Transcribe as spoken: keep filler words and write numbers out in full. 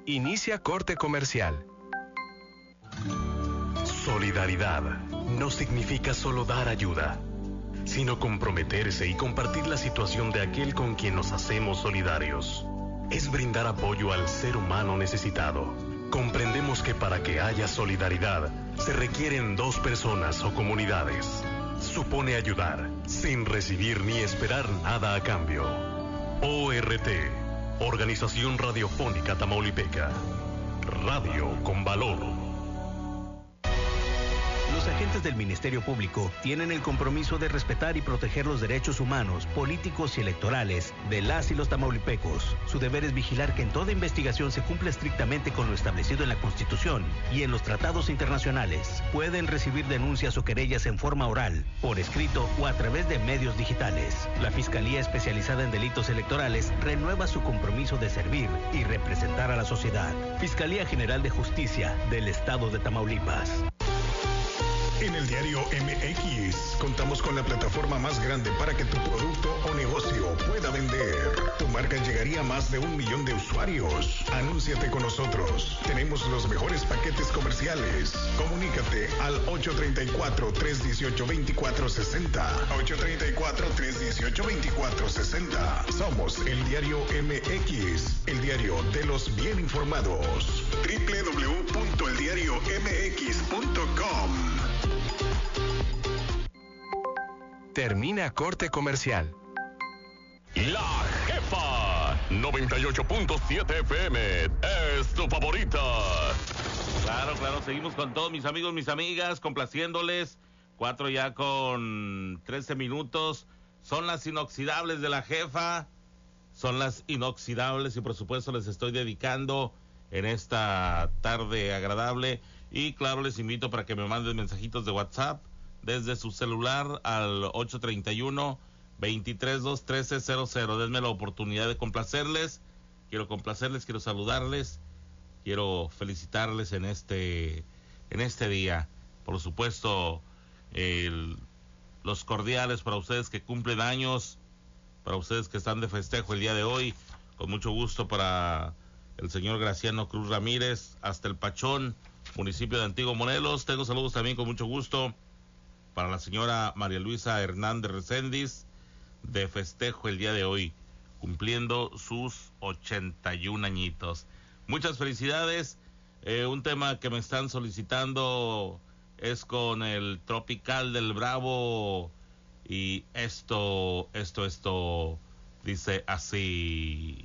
Inicia corte comercial. Solidaridad no significa solo dar ayuda, sino comprometerse y compartir la situación de aquel con quien nos hacemos solidarios. Es brindar apoyo al ser humano necesitado. Comprendemos que para que haya solidaridad, se requieren dos personas o comunidades. Supone ayudar, sin recibir ni esperar nada a cambio. O R T, Organización Radiofónica Tamaulipeca. Radio con valor. Los agentes del Ministerio Público tienen el compromiso de respetar y proteger los derechos humanos, políticos y electorales de las y los tamaulipecos. Su deber es vigilar que en toda investigación se cumpla estrictamente con lo establecido en la Constitución y en los tratados internacionales. Pueden recibir denuncias o querellas en forma oral, por escrito o a través de medios digitales. La Fiscalía Especializada en Delitos Electorales renueva su compromiso de servir y representar a la sociedad. Fiscalía General de Justicia del Estado de Tamaulipas. En el diario M X contamos con la plataforma más grande para que tu producto o negocio pueda vender. Tu marca llegaría a más de un millón de usuarios. Anúnciate con nosotros. Tenemos los mejores paquetes comerciales. Comunícate al ocho tres cuatro, tres uno ocho, dos cuatro seis cero. ocho tres cuatro, tres uno ocho, dos cuatro seis cero. Somos el diario M X, el diario de los bien informados. doble u doble u doble u punto el diario m x punto com. Termina corte comercial. La Jefa noventa y ocho punto siete F M es tu favorita. Claro, claro, seguimos con todos mis amigos, mis amigas, complaciéndoles. Cuatro ya con trece minutos. Son las inoxidables de La Jefa. Son las inoxidables y por supuesto les estoy dedicando en esta tarde agradable. Y claro, les invito para que me manden mensajitos de WhatsApp desde su celular al ocho tres uno, dos tres dos, uno tres cero cero. Denme la oportunidad de complacerles. Quiero complacerles, quiero saludarles, quiero felicitarles en este en este día. Por supuesto, el, los cordiales para ustedes que cumplen años, para ustedes que están de festejo el día de hoy. Con mucho gusto para el señor Graciano Cruz Ramírez, hasta el Pachón, municipio de Antiguo Morelos. Tengo saludos también con mucho gusto para la señora María Luisa Hernández Recendis, de festejo el día de hoy, cumpliendo sus ochenta y un añitos. Muchas felicidades. Eh, un tema que me están solicitando es con el Tropical del Bravo, y esto, esto, esto dice así.